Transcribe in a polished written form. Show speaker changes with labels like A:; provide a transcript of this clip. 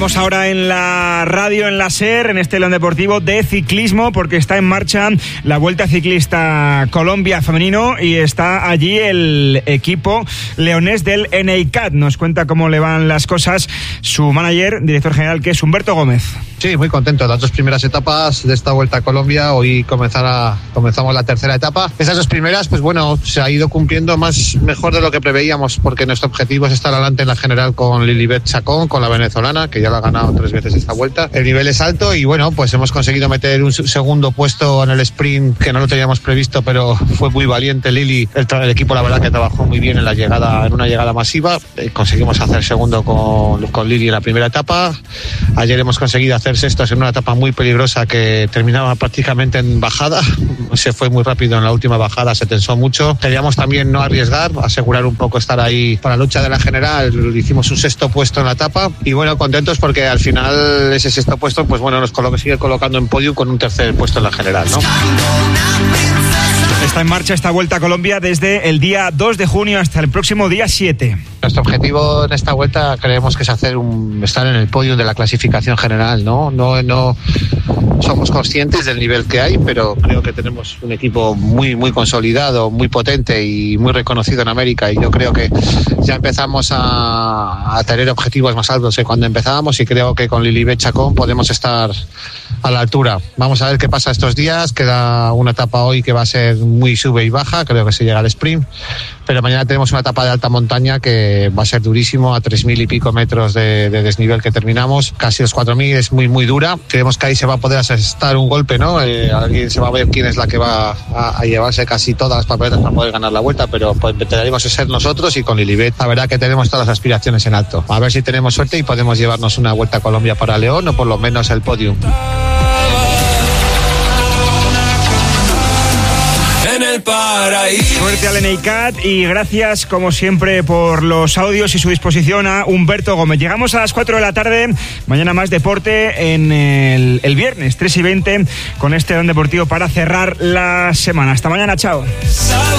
A: Hablamos ahora en la radio, en la SER, en este León Deportivo, de ciclismo, porque está en marcha la Vuelta Ciclista Colombia femenino y está allí el equipo leonés del NEICAT. Nos cuenta cómo le van las cosas su manager, director general, que es Humberto Gómez.
B: Sí, muy contento. Las dos primeras etapas de esta Vuelta a Colombia, hoy comenzamos la tercera etapa. Esas dos primeras, pues bueno, se ha ido cumpliendo mejor de lo que preveíamos, porque nuestro objetivo es estar adelante en la general con Lilibet Chacón, con la venezolana, que ya la ha ganado 3 veces esta vuelta. El nivel es alto y bueno, pues hemos conseguido meter un segundo puesto en el sprint, que no lo teníamos previsto, pero fue muy valiente Lili. El equipo, la verdad, que trabajó muy bien en una llegada masiva. Conseguimos hacer segundo con Lili en la primera etapa. Ayer hemos conseguido hacer sextos en una etapa muy peligrosa que terminaba prácticamente en bajada. Se fue muy rápido en la última bajada, se tensó mucho. Queríamos también no arriesgar, asegurar un poco estar ahí para la lucha de la general. Hicimos un sexto puesto en la etapa y bueno, contentos porque al final ese sexto puesto, pues bueno, nos sigue colocando en podio con un tercer puesto en la general, ¿no?
A: Está en marcha esta Vuelta a Colombia desde el día 2 de junio hasta el próximo día 7.
B: Nuestro objetivo en esta vuelta creemos que es estar en el podio de la clasificación general, ¿no? No somos conscientes del nivel que hay, pero creo que tenemos un equipo muy, muy consolidado, muy potente y muy reconocido en América, y yo creo que ya empezamos a tener objetivos más altos que cuando empezábamos, y creo que con Lilibet Chacón podemos estar a la altura. Vamos a ver qué pasa estos días. Queda una etapa hoy que va a ser muy sube y baja, creo que se llega al sprint, pero mañana tenemos una etapa de alta montaña que va a ser durísimo, a 3.000 y pico metros de desnivel que terminamos, casi los 4.000, es muy muy dura. Creemos que ahí se va a poder asestar un golpe, ¿no? Alguien se va a ver quién es la que va a llevarse casi todas las papeletas para poder ganar la vuelta, pero pues intentaremos ser nosotros, y con Lilibet la verdad que tenemos todas las aspiraciones en alto. A ver si tenemos suerte y podemos llevarnos una Vuelta a Colombia para León, o por lo menos el podium.
A: Suerte al NEICAT y gracias como siempre por los audios y su disposición a Humberto Gómez. Llegamos a las 4 de la tarde, mañana más deporte en el viernes 3:20 con este León Deportivo para cerrar la semana. Hasta mañana, chao.